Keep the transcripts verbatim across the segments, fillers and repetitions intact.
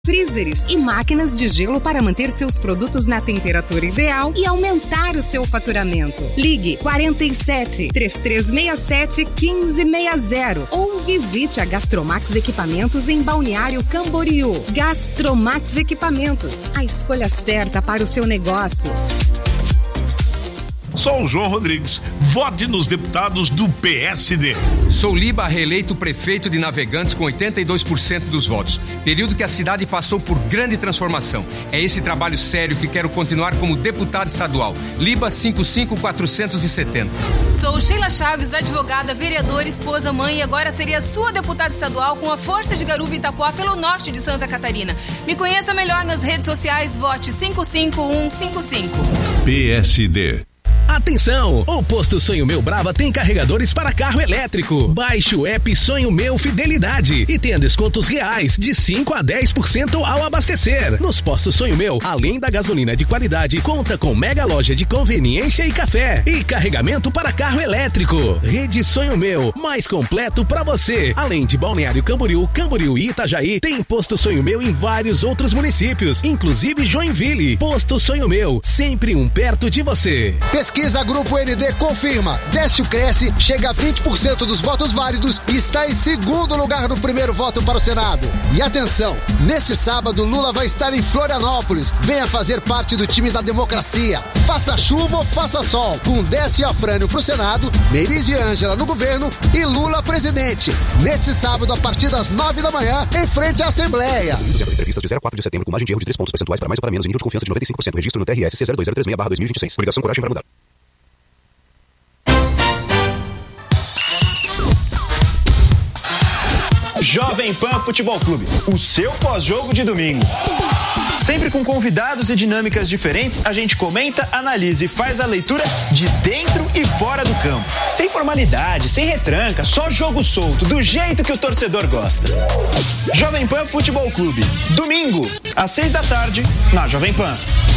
freezers e máquinas de gelo para manter seus produtos na temperatura ideal e aumentar o seu faturamento. Ligue quarenta e sete, trinta e três sessenta e sete, quinze sessenta ou visite a Gastromax Equipamentos em Balneário Camboriú. Gastromax Equipamentos, a escolha certa para o seu negócio. Sou o João Rodrigues. Vote nos deputados do P S D. Sou Liba, reeleito prefeito de Navegantes com oitenta e dois por cento dos votos. Período que a cidade passou por grande transformação. É esse trabalho sério que quero continuar como deputado estadual. Liba cinco cinco quatro sete zero. Sou Sheila Chaves, advogada, vereadora, esposa, mãe e agora seria sua deputada estadual com a força de Garuva e Itapuá pelo norte de Santa Catarina. Me conheça melhor nas redes sociais, vote cinco cinco um cinco cinco. P S D. Atenção! O Posto Sonho Meu Brava tem carregadores para carro elétrico. Baixe o app Sonho Meu Fidelidade e tenha descontos reais de cinco a dez por cento ao abastecer. Nos postos Sonho Meu, além da gasolina de qualidade, conta com mega loja de conveniência e café e carregamento para carro elétrico. Rede Sonho Meu, mais completo para você. Além de Balneário Camboriú, Camboriú e Itajaí, tem Posto Sonho Meu em vários outros municípios, inclusive Joinville. Posto Sonho Meu, sempre um perto de você. Pesquisa Grupo N D confirma. Décio Cresce chega a vinte por cento dos votos válidos e está em segundo lugar no primeiro voto para o Senado. E atenção, neste sábado Lula vai estar em Florianópolis. Venha fazer parte do time da democracia. Faça chuva ou faça sol, com Décio e Afrânio para o Senado, Meire e Ângela no governo e Lula presidente. Neste sábado, a partir das nove da manhã, em frente à Assembleia. Entrevistas de zero a quatro de setembro com margem de erro de três pontos percentuais para mais ou para menos, nível de confiança de noventa e cinco por cento. Registro no T R S C zero dois zero três seis barra dois mil e vinte e seis. Coligação Coragem para Mudar. Jovem Pan Futebol Clube, o seu pós-jogo de domingo. Sempre com convidados e dinâmicas diferentes, a gente comenta, analisa e faz a leitura de dentro e fora do campo. Sem formalidade, sem retranca, só jogo solto, do jeito que o torcedor gosta. Jovem Pan Futebol Clube, domingo, às seis da tarde, na Jovem Pan.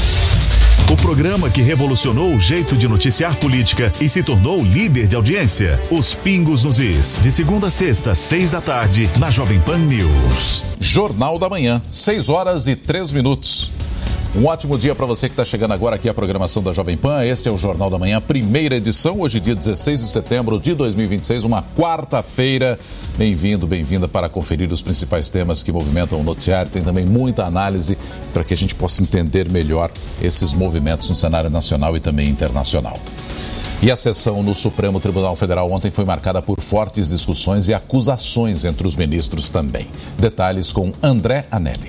O programa que revolucionou o jeito de noticiar política e se tornou líder de audiência. Os Pingos nos Is. De segunda a sexta, seis da tarde, na Jovem Pan News. Jornal da Manhã, seis horas e três minutos. Um ótimo dia para você que está chegando agora aqui à programação da Jovem Pan. Este é o Jornal da Manhã, primeira edição, hoje dia dezesseis de setembro de dois mil e vinte e seis, uma quarta-feira. Bem-vindo, bem-vinda para conferir os principais temas que movimentam o noticiário. Tem também muita análise para que a gente possa entender melhor esses movimentos no cenário nacional e também internacional. E a sessão no Supremo Tribunal Federal ontem foi marcada por fortes discussões e acusações entre os ministros também. Detalhes com André Anelli.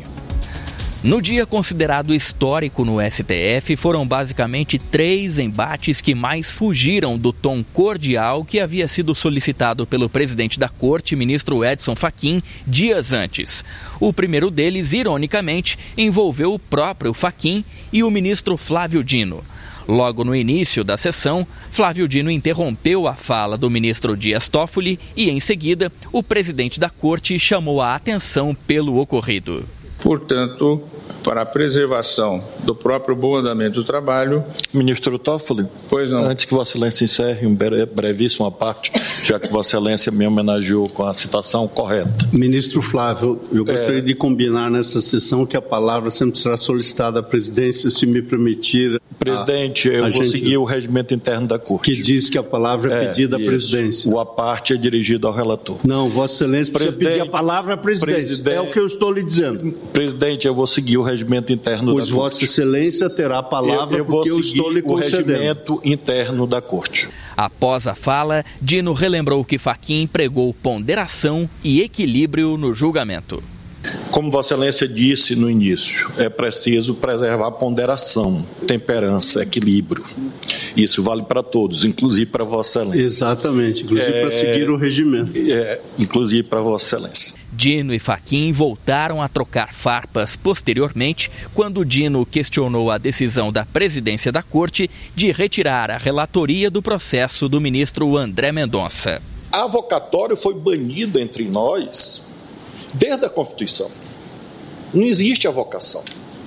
No dia considerado histórico no S T F, foram basicamente três embates que mais fugiram do tom cordial que havia sido solicitado pelo presidente da Corte, ministro Edson Fachin, dias antes. O primeiro deles, ironicamente, envolveu o próprio Fachin e o ministro Flávio Dino. Logo no início da sessão, Flávio Dino interrompeu a fala do ministro Dias Toffoli e, em seguida, o presidente da Corte chamou a atenção pelo ocorrido. Portanto, para a preservação do próprio bom andamento do trabalho... Ministro Toffoli, pois não. Antes que Vossa Excelência encerre um brevíssima parte, já que Vossa Excelência me homenageou com a citação correta. Ministro Flávio, eu gostaria é... de combinar nessa sessão que a palavra sempre será solicitada à presidência, se me permitir... Presidente, a, eu a vou gente... seguir o regimento interno da Corte. Que diz que a palavra é, é pedida à presidência. O a parte é dirigido ao relator. Não, Vossa Excelência precisa pedir a palavra à presidência. Presidente, é o que eu estou lhe dizendo. Presidente, eu vou seguir o regimento interno pois da Corte. Pois Vossa Excelência terá a palavra eu, eu porque eu estou lhe concedendo. O regimento interno da Corte. Após a fala, Dino relembrou que Fachin pregou ponderação e equilíbrio no julgamento. Como Vossa Excelência disse no início, é preciso preservar a ponderação, temperança, equilíbrio. Isso vale para todos, inclusive para Vossa Excelência. Exatamente, inclusive é, para seguir o regimento. É, inclusive para Vossa Excelência. Dino e Fachin voltaram a trocar farpas posteriormente, quando Dino questionou a decisão da presidência da Corte de retirar a relatoria do processo do ministro André Mendonça. A avocatória foi banida entre nós desde a Constituição. Não existe avocação.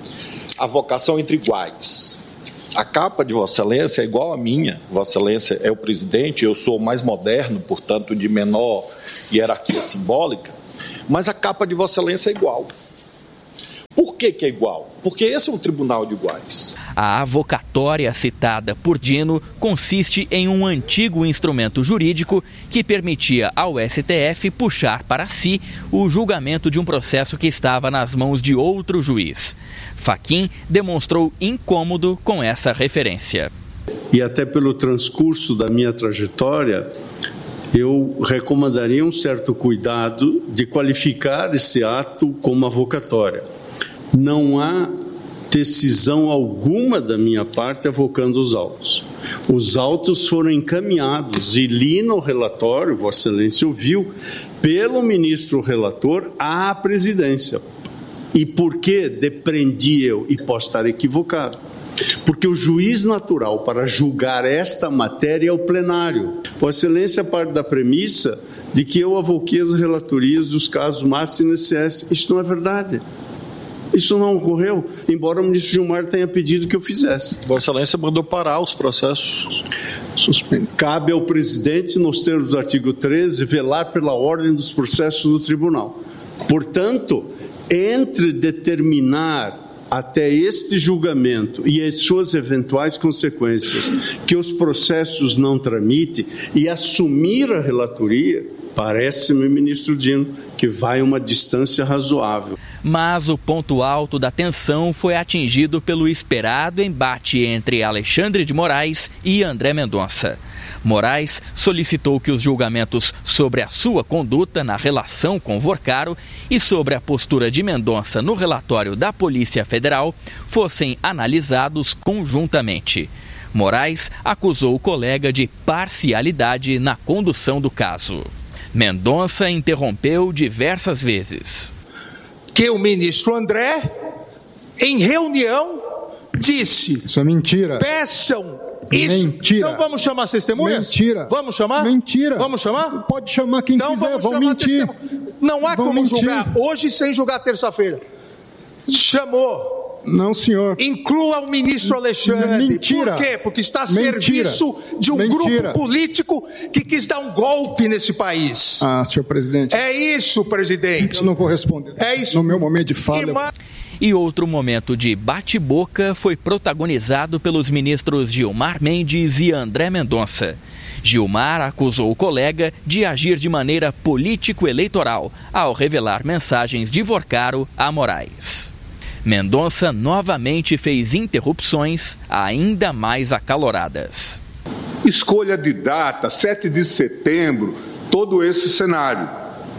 Avocação entre iguais. A capa de Vossa Excelência é igual à minha. Vossa Excelência é o presidente, eu sou o mais moderno, portanto, de menor hierarquia simbólica, mas a capa de Vossa Excelência é igual. Por que que é igual? Porque esse é um tribunal de iguais. A avocatória citada por Dino consiste em um antigo instrumento jurídico que permitia ao S T F puxar para si o julgamento de um processo que estava nas mãos de outro juiz. Fachin demonstrou incômodo com essa referência. E até pelo transcurso da minha trajetória, eu recomendaria um certo cuidado de qualificar esse ato como avocatória. Não há decisão alguma da minha parte avocando os autos. Os autos foram encaminhados e li no relatório, Vossa Excelência ouviu, pelo ministro relator à presidência. E por que depreendi eu? E posso estar equivocado. Porque o juiz natural para julgar esta matéria é o plenário. Vossa Excelência parte da premissa de que eu avoquei as relatorias dos casos Massa e I N S S. Isso não é verdade. Isso não ocorreu, embora o ministro Gilmar tenha pedido que eu fizesse. Vossa Excelência mandou parar os processos. Suspende. Cabe ao presidente, nos termos do artigo treze, velar pela ordem dos processos do tribunal. Portanto, entre determinar até este julgamento e as suas eventuais consequências que os processos não tramitem e assumir a relatoria, parece-me, ministro Dino, que vai uma distância razoável. Mas o ponto alto da tensão foi atingido pelo esperado embate entre Alexandre de Moraes e André Mendonça. Moraes solicitou que os julgamentos sobre a sua conduta na relação com Vorcaro e sobre a postura de Mendonça no relatório da Polícia Federal fossem analisados conjuntamente. Moraes acusou o colega de parcialidade na condução do caso. Mendonça interrompeu diversas vezes. Que o ministro André, em reunião, disse... Isso é mentira. Peçam isso. Mentira. Então vamos chamar as testemunhas? Mentira. Vamos chamar? Mentira. Vamos chamar? Pode chamar quem então quiser, vamos vão chamar mentir. Testemunha. Não há vão como mentir. julgar hoje sem julgar terça-feira. Chamou. Não, senhor. Inclua o ministro Alexandre. Mentira. Por quê? Porque está a Mentira. serviço de um Mentira. grupo político que quis dar um golpe nesse país. Ah, senhor presidente. É isso, presidente. Eu não vou responder. É isso. No meu momento de fala. E, ma... e outro momento de bate-boca foi protagonizado pelos ministros Gilmar Mendes e André Mendonça. Gilmar acusou o colega de agir de maneira político-eleitoral ao revelar mensagens de Vorcaro a Moraes. Mendonça novamente fez interrupções ainda mais acaloradas. Escolha de data, sete de setembro, todo esse cenário.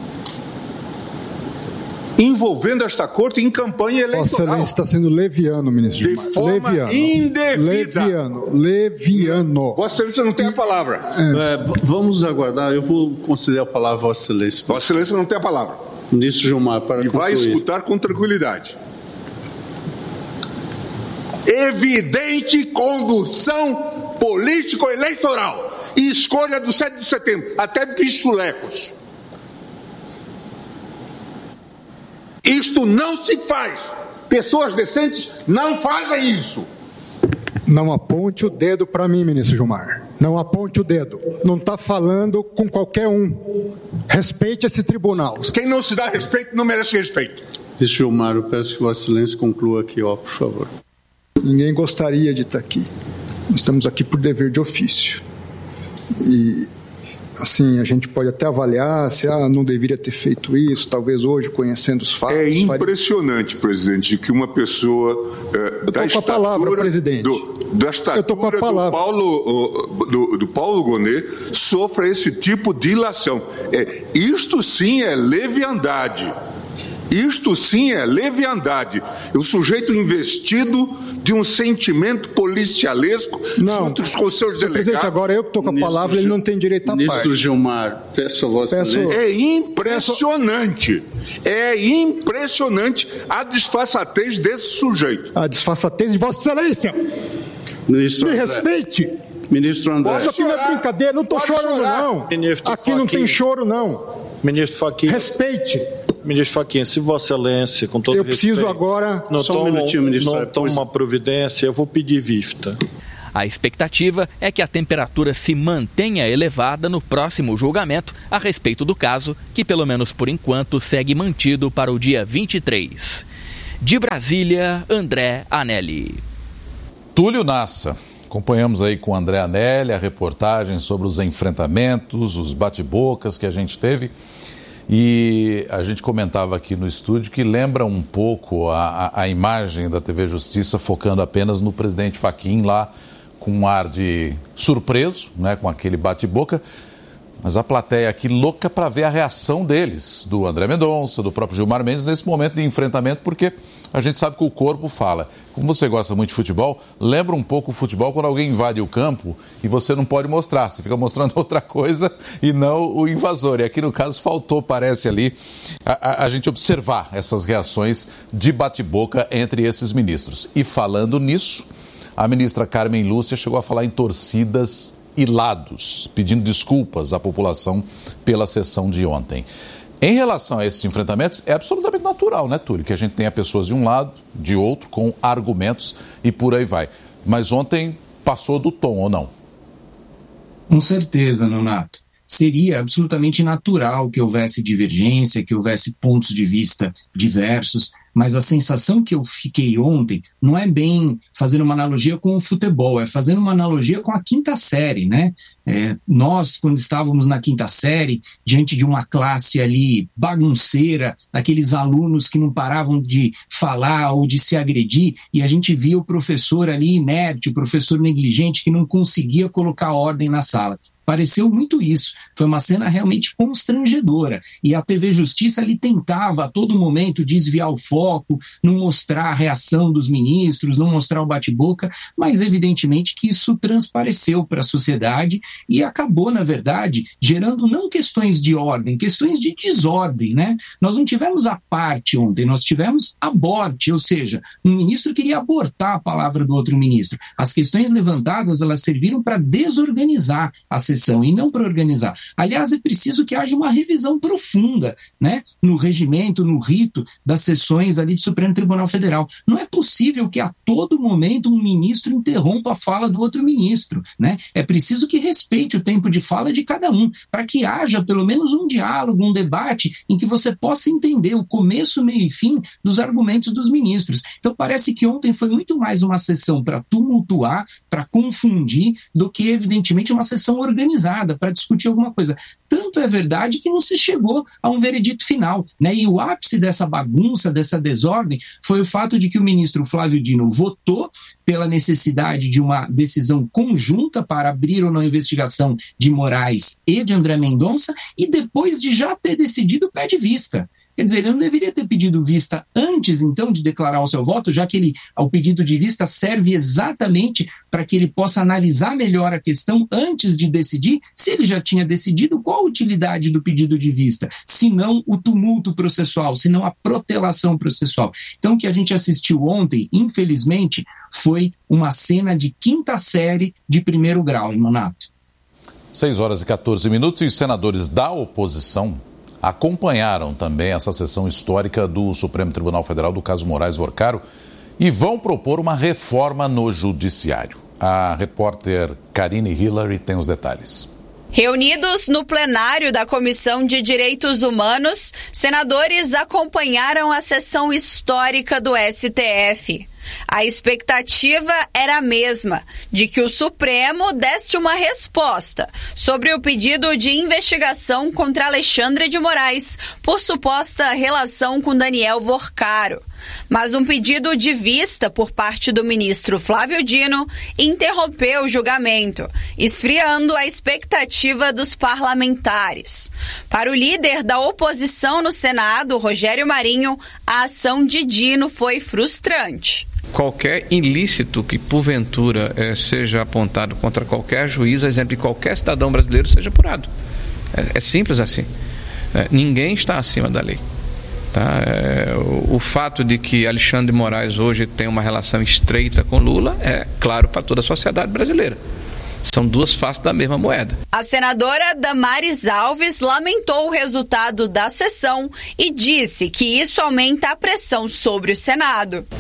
Envolvendo esta corte em campanha eleitoral. Vossa Excelência está sendo leviano, ministro De Gilmar. forma leviano. indevida. Leviano. Leviano. Vossa Excelência não tem a palavra. É, vamos aguardar, eu vou conceder a palavra a Vossa Excelência. Vossa Excelência não tem a palavra. Ministro Gilmar, para E vai concluir. escutar com tranquilidade. Evidente condução político-eleitoral e escolha do sete de setembro, até bichulecos. Isto não se faz. Pessoas decentes não fazem isso. Não aponte o dedo para mim, ministro Gilmar. Não aponte o dedo. Não está falando com qualquer um. Respeite esse tribunal. Quem não se dá respeito não merece respeito. Ministro Gilmar, eu peço que Vossa Excelência conclua aqui, ó, por favor. Ninguém gostaria de estar aqui. Nós estamos aqui por dever de ofício. E, assim, a gente pode até avaliar se ah, não deveria ter feito isso, talvez hoje, conhecendo os fatos. É impressionante, faria... presidente, que uma pessoa é, da estatura, palavra, presidente. Do, da estatura do Paulo, do, do Paulo Gonet sofra esse tipo de ilação. É, isto sim é leviandade. Isto sim é leviandade. O sujeito investido de um sentimento policialesco não, junto com os seus delegados. Presidente, agora eu que estou com a Ministro palavra, ele não tem direito a parte. Ministro Gilmar, peço a Vossa Peço... Excelência. É impressionante. É impressionante a disfarçatez desse sujeito. A disfarçatez de Vossa Excelência. Ministro Me André. respeite. Ministro André. Isso aqui não é brincadeira, não estou chorando, chorar. não. Ministro aqui não tem choro, não. Ministro Fachin. Respeite. Ministro Fachin, se Vossa Excelência, com todo eu respeito... preciso agora... Não Só um toma, minutinho, ministro. Não toma uma providência, eu vou pedir vista. A expectativa é que a temperatura se mantenha elevada no próximo julgamento a respeito do caso, que pelo menos por enquanto segue mantido para o dia vinte e três. De Brasília, André Anelli. Túlio Nassa. Acompanhamos aí com o André Anelli a reportagem sobre os enfrentamentos, os bate-bocas que a gente teve. E a gente comentava aqui no estúdio que lembra um pouco a, a, a imagem da T V Justiça focando apenas no presidente Fachin lá com um ar de surpreso, né, com aquele bate-boca. Mas a plateia aqui louca para ver a reação deles, do André Mendonça, do próprio Gilmar Mendes, nesse momento de enfrentamento, porque a gente sabe que o corpo fala. Como você gosta muito de futebol, lembra um pouco o futebol quando alguém invade o campo e você não pode mostrar, você fica mostrando outra coisa e não o invasor. E aqui no caso faltou, parece ali, a, a, a gente observar essas reações de bate-boca entre esses ministros. E falando nisso, a ministra Carmen Lúcia chegou a falar em torcidas e lados, pedindo desculpas à população pela sessão de ontem. Em relação a esses enfrentamentos, é absolutamente natural, né, Túlio? Que a gente tenha pessoas de um lado, de outro, com argumentos e por aí vai. Mas ontem passou do tom, ou não? Com certeza, Nonato. Seria absolutamente natural que houvesse divergência, que houvesse pontos de vista diversos, mas a sensação que eu fiquei ontem não é bem fazendo uma analogia com o futebol, é fazendo uma analogia com a quinta série, né? É, nós, quando estávamos na quinta série, diante de uma classe ali bagunceira, daqueles alunos que não paravam de falar ou de se agredir, e a gente via o professor ali inerte, o professor negligente que não conseguia colocar ordem na sala. Pareceu muito isso, foi uma cena realmente constrangedora, e a T V Justiça ali tentava a todo momento desviar o foco, não mostrar a reação dos ministros, não mostrar o bate-boca, mas evidentemente que isso transpareceu para a sociedade e acabou, na verdade, gerando não questões de ordem, questões de desordem, né? Nós não tivemos a parte ontem, nós tivemos aborte, ou seja, um ministro queria abortar a palavra do outro ministro. As questões levantadas, elas serviram para desorganizar a sessão e não para organizar. Aliás, é preciso que haja uma revisão profunda, né, no regimento, no rito das sessões ali do Supremo Tribunal Federal. Não é possível que a todo momento um ministro interrompa a fala do outro ministro, né? É preciso que respeite o tempo de fala de cada um, para que haja pelo menos um diálogo, um debate em que você possa entender o começo, meio e fim dos argumentos dos ministros. Então parece que ontem foi muito mais uma sessão para tumultuar, para confundir, do que evidentemente uma sessão organizada para discutir alguma coisa. Tanto é verdade que não se chegou a um veredito final, né? E o ápice dessa bagunça, dessa desordem, foi o fato de que o ministro Flávio Dino votou pela necessidade de uma decisão conjunta para abrir ou não investigação de Moraes e de André Mendonça, e depois de já ter decidido, pede vista. Quer dizer, ele não deveria ter pedido vista antes, então, de declarar o seu voto, já que ele, o pedido de vista serve exatamente para que ele possa analisar melhor a questão antes de decidir. Se ele já tinha decidido, qual a utilidade do pedido de vista? Se não o tumulto processual, se não a protelação processual. Então, o que a gente assistiu ontem, infelizmente, foi uma cena de quinta série de primeiro grau, hein, Nonato? seis horas e quatorze minutos, e os senadores da oposição acompanharam também essa sessão histórica do Supremo Tribunal Federal do caso Moraes-Vorcaro e vão propor uma reforma no judiciário. A repórter Karine Hillary tem os detalhes. Reunidos no plenário da Comissão de Direitos Humanos, senadores acompanharam a sessão histórica do S T F. A expectativa era a mesma, de que o Supremo desse uma resposta sobre o pedido de investigação contra Alexandre de Moraes por suposta relação com Daniel Vorcaro. Mas um pedido de vista por parte do ministro Flávio Dino interrompeu o julgamento, esfriando a expectativa dos parlamentares. Para o líder da oposição no Senado, Rogério Marinho, a ação de Dino foi frustrante. Qualquer ilícito que, porventura, eh, seja apontado contra qualquer juiz, a exemplo de qualquer cidadão brasileiro, seja apurado. É, é simples assim. É, ninguém está acima da lei. Tá? É, o, o fato de que Alexandre de Moraes hoje tem uma relação estreita com Lula é claro para toda a sociedade brasileira. São duas faces da mesma moeda. A senadora Damares Alves lamentou o resultado da sessão e disse que isso aumenta a pressão sobre o Senado.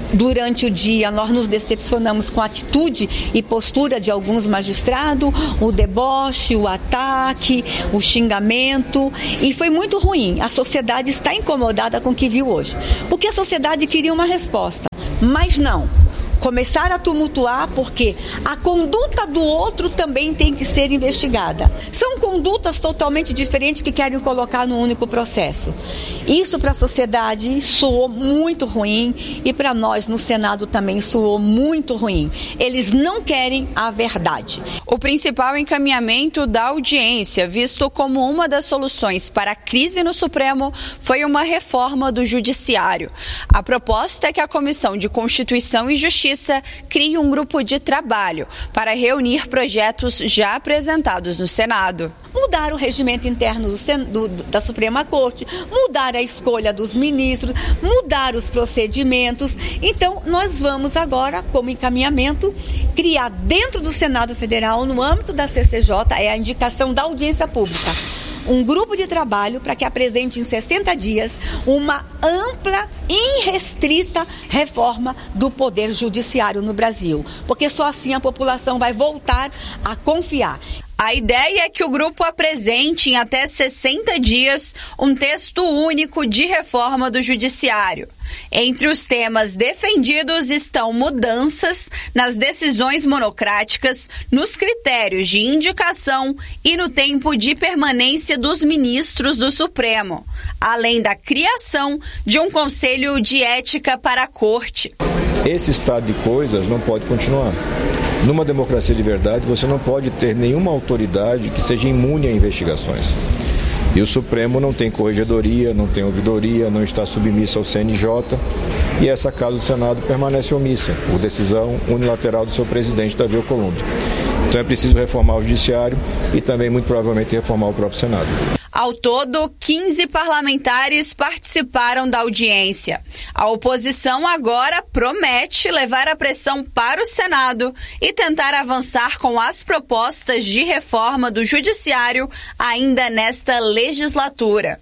durante o dia nós nos decepcionamos com a atitude e postura de alguns magistrados, o deboche, o ataque, o xingamento, e foi muito ruim. A sociedade está incomodada com o que viu hoje, porque a sociedade queria uma resposta, mas não. Começaram a tumultuar porque a conduta do outro também tem que ser investigada. São condutas totalmente diferentes que querem colocar no único processo. Isso para a sociedade soou muito ruim e para nós no Senado também soou muito ruim. Eles não querem a verdade. O principal encaminhamento da audiência, visto como uma das soluções para a crise no Supremo, foi uma reforma do Judiciário. A proposta é que a Comissão de Constituição e Justiça crie um grupo de trabalho para reunir projetos já apresentados no Senado. Mudar o regimento interno do, do, da Suprema Corte, mudar a escolha dos ministros, mudar os procedimentos. Então, nós vamos agora, como encaminhamento, criar dentro do Senado Federal, no âmbito da C C J, é a indicação da audiência pública, um grupo de trabalho para que apresente em sessenta dias uma ampla e irrestrita reforma do Poder Judiciário no Brasil, porque só assim a população vai voltar a confiar. A ideia é que o grupo apresente em até sessenta dias um texto único de reforma do Judiciário. Entre os temas defendidos estão mudanças nas decisões monocráticas, nos critérios de indicação e no tempo de permanência dos ministros do Supremo, além da criação de um conselho de ética para a Corte. Esse estado de coisas não pode continuar. Numa democracia de verdade, você não pode ter nenhuma autoridade que seja imune a investigações. E o Supremo não tem corregedoria, não tem ouvidoria, não está submisso ao C N J. E essa casa do Senado permanece omissa, por decisão unilateral do seu presidente, Davi Alcolumbre. Então é preciso reformar o Judiciário e também, muito provavelmente, reformar o próprio Senado. Ao todo, quinze parlamentares participaram da audiência. A oposição agora promete levar a pressão para o Senado e tentar avançar com as propostas de reforma do Judiciário ainda nesta legislatura.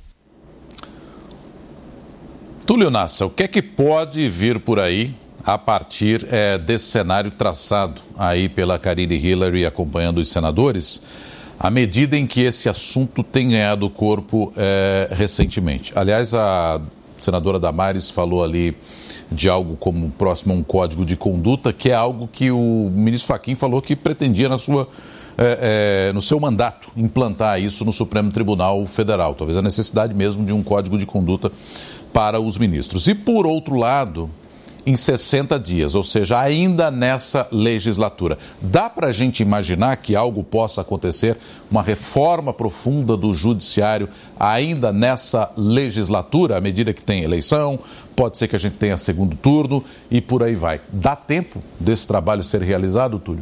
Túlio Nassa, o que é que pode vir por aí a partir é, desse cenário traçado aí pela Karine Hillary acompanhando os senadores, à medida em que esse assunto tem ganhado corpo é, recentemente? Aliás, a senadora Damares falou ali de algo como próximo a um código de conduta, que é algo que o ministro Fachin falou que pretendia na sua, é, é, no seu mandato implantar isso no Supremo Tribunal Federal. Talvez a necessidade mesmo de um código de conduta para os ministros. E, por outro lado, em sessenta dias, ou seja, ainda nessa legislatura, dá para a gente imaginar que algo possa acontecer, uma reforma profunda do judiciário ainda nessa legislatura, à medida que tem eleição, pode ser que a gente tenha segundo turno e por aí vai. Dá tempo desse trabalho ser realizado, Túlio?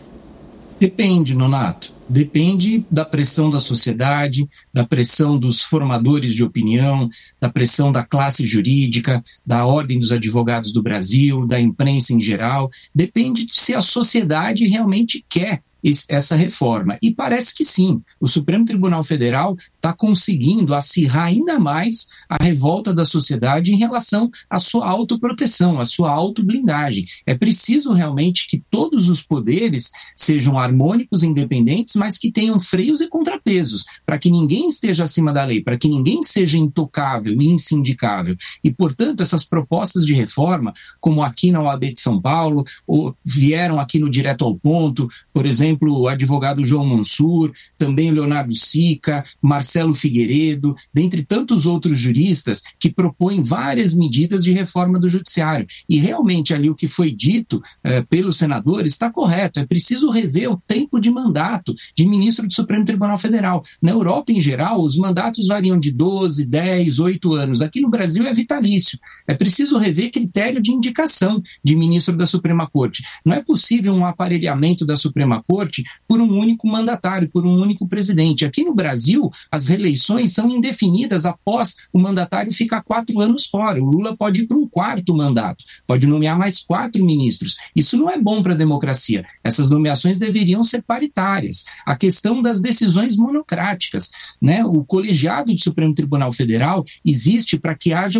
Depende, Nonato. Depende da pressão da sociedade, da pressão dos formadores de opinião, da pressão da classe jurídica, da Ordem dos Advogados do Brasil, da imprensa em geral. Depende de se a sociedade realmente quer essa reforma. E parece que sim. O Supremo Tribunal Federal está conseguindo acirrar ainda mais a revolta da sociedade em relação à sua autoproteção, à sua autoblindagem. É preciso realmente que todos os poderes sejam harmônicos, independentes, mas que tenham freios e contrapesos, para que ninguém esteja acima da lei, para que ninguém seja intocável e insindicável. E, portanto, essas propostas de reforma, como aqui na O A B de São Paulo, ou vieram aqui no Direto ao Ponto, por exemplo, o advogado João Mansur, também Leonardo Sica, Marcelo Figueiredo, dentre tantos outros juristas que propõem várias medidas de reforma do judiciário. E realmente ali o que foi dito eh, pelos senadores está correto. É preciso rever o tempo de mandato de ministro do Supremo Tribunal Federal. Na Europa, em geral, os mandatos variam de doze, dez, oito anos. Aqui no Brasil é vitalício. É preciso rever critério de indicação de ministro da Suprema Corte. Não é possível um aparelhamento da Suprema Corte por um único mandatário, por um único presidente. Aqui no Brasil, as reeleições são indefinidas após o mandatário ficar quatro anos fora. O Lula pode ir para um quarto mandato, pode nomear mais quatro ministros. Isso não é bom para a democracia. Essas nomeações deveriam ser paritárias. A questão das decisões monocráticas, né? O colegiado do Supremo Tribunal Federal existe para que haja uma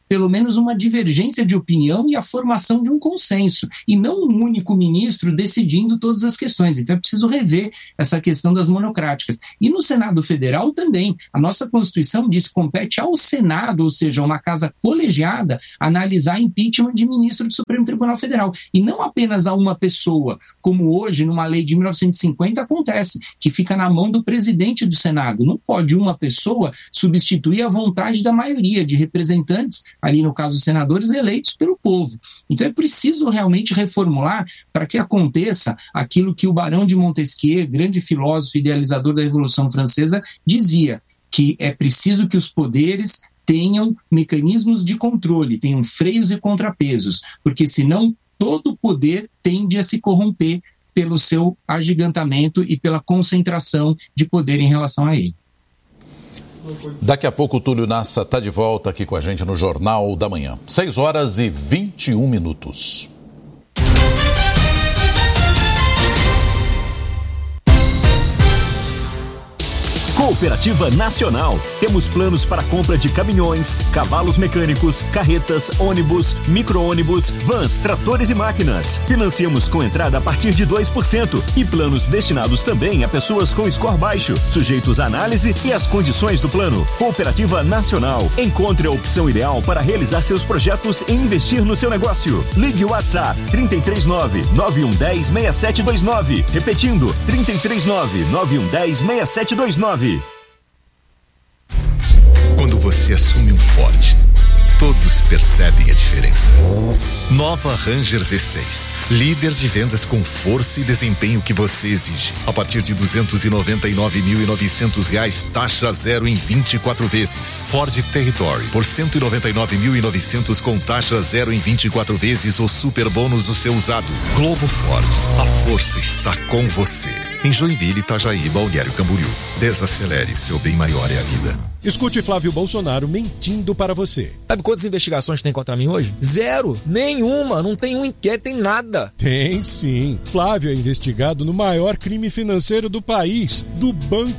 pelo menos uma divergência de opinião e a formação de um consenso, e não um único ministro decidindo todas as questões. Então é preciso rever essa questão das monocráticas. E no Senado Federal também, a nossa Constituição diz que compete ao Senado, ou seja, uma casa colegiada, analisar impeachment de ministro do Supremo Tribunal Federal, e não apenas a uma pessoa, como hoje numa lei de mil novecentos e cinquenta acontece, que fica na mão do presidente do Senado. Não pode uma pessoa substituir a vontade da maioria de representantes, ali no caso os senadores, eleitos pelo povo. Então é preciso realmente reformular para que aconteça aquilo que o Barão de Montesquieu, grande filósofo e idealizador da Revolução Francesa, dizia, que é preciso que os poderes tenham mecanismos de controle, tenham freios e contrapesos, porque senão todo poder tende a se corromper pelo seu agigantamento e pela concentração de poder em relação a ele. Daqui a pouco o Túlio Nassa está de volta aqui com a gente no Jornal da Manhã. seis horas e vinte e um minutos. Cooperativa Nacional. Temos planos para compra de caminhões, cavalos mecânicos, carretas, ônibus, micro-ônibus, vans, tratores e máquinas. Financiamos com entrada a partir de dois por cento e planos destinados também a pessoas com score baixo, sujeitos à análise e às condições do plano. Cooperativa Nacional. Encontre a opção ideal para realizar seus projetos e investir no seu negócio. Ligue o WhatsApp trinta e três nove, nove um um zero, seis sete dois nove. Repetindo, trinta e três nove, nove um um zero, seis sete dois nove. Quando você assume um Ford, todos percebem a diferença. Nova Ranger V seis, líder de vendas com força e desempenho que você exige. A partir de duzentos e noventa e nove mil e novecentos reais, taxa zero em vinte e quatro vezes. Ford Territory, por cento e noventa e nove mil e novecentos com taxa zero em vinte e quatro vezes ou super bônus no seu usado. Globo Ford, a força está com você. Em Joinville, Itajaí, Balneário Camboriú. Desacelere, seu bem maior é a vida. Escute Flávio Bolsonaro mentindo para você. Sabe quantas investigações tem contra mim hoje? Zero! Nenhuma! Não tem um inquérito, tem nada! Tem sim. Flávio é investigado no maior crime financeiro do país, do Banco